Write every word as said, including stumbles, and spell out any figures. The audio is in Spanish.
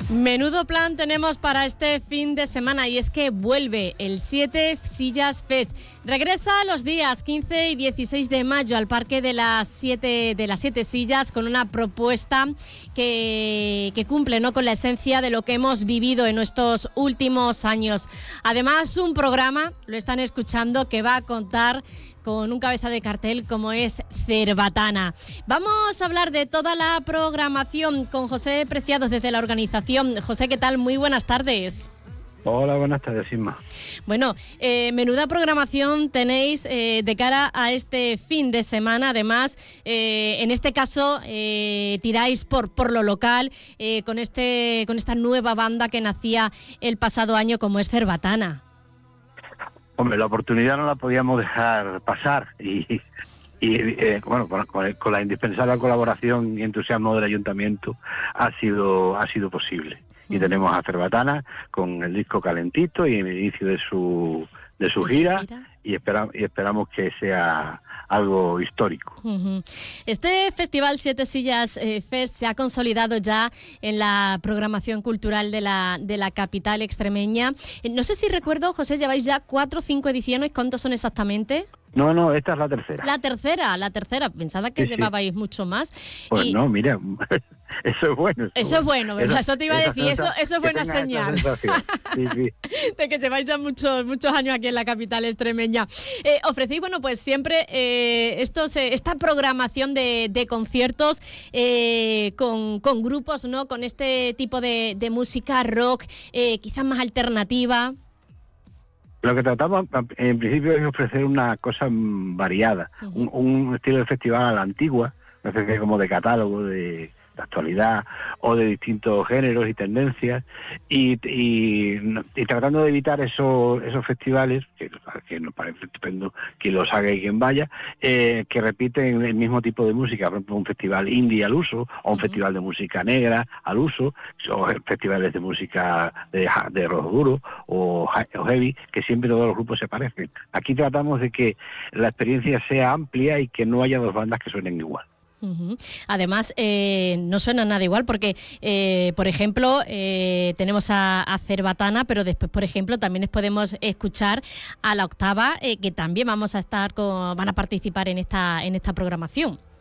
Menudo plan tenemos para este fin de semana y es que vuelve el Siete Sillas Fest. Regresa los días quince y dieciséis de mayo al Parque de las Siete, de las Siete Sillas con una propuesta que, que cumple, ¿no?, con la esencia de lo que hemos vivido en estos últimos años. Además, un programa, lo están escuchando, que va a contar con un cabeza de cartel como es Cerbatana. Vamos a hablar de toda la programación con José Preciados desde la organización. José, ¿qué tal? Muy buenas tardes. Hola, buenas tardes, Isma. Bueno, eh, menuda programación tenéis eh, de cara a este fin de semana. Además, eh, en este caso, eh, tiráis por, por lo local eh, con, este, con esta nueva banda que nacía el pasado año como es Cerbatana. Hombre, la oportunidad no la podíamos dejar pasar y, y eh, bueno, con, con la indispensable colaboración y entusiasmo del ayuntamiento ha sido ha sido posible. Y uh-huh. tenemos a Cerbatana con el disco calentito y en el inicio de su de su gira, gira? Y, espera, y esperamos que sea algo histórico. Uh-huh. Este Festival Siete Sillas eh, Fest se ha consolidado ya en la programación cultural de la, de la capital extremeña. Eh, no sé si recuerdo, José, lleváis ya cuatro o cinco ediciones. ¿Cuántos son exactamente? No, no, esta es la tercera. La tercera, la tercera. Pensaba que sí, llevabais sí. mucho más. Pues y... no, mira, eso es bueno. Eso, eso es bueno, ¿verdad? Eso, eso te iba a decir, eso, eso es buena señal. Sí, sí. De que lleváis ya muchos muchos años aquí en la capital extremeña. Eh, ofrecéis, bueno, pues siempre eh, estos, eh, esta programación de, de conciertos eh, con, con grupos, ¿no? Con este tipo de, de música rock, eh, quizás más alternativa. Lo que tratamos, en principio, es ofrecer una cosa variada, uh-huh. un, un estilo de festival a la antigua, una especie como de catálogo de, de actualidad o de distintos géneros y tendencias, y, y, y tratando de evitar esos esos festivales, que, que nos parece estupendo quien los haga y quien vaya, eh, que repiten el mismo tipo de música, por ejemplo, un festival indie al uso, o un uh-huh. festival de música negra al uso, o festivales de música de, de rock duro o, o heavy, que siempre todos los grupos se parecen. Aquí tratamos de que la experiencia sea amplia y que no haya dos bandas que suenen igual. Uh-huh. Además, eh, no suena nada igual porque, eh, por ejemplo, eh, tenemos a, a Cerbatana, pero después, por ejemplo, también les podemos escuchar a La Octava, eh, que también vamos a estar con, van a participar en esta en esta programación.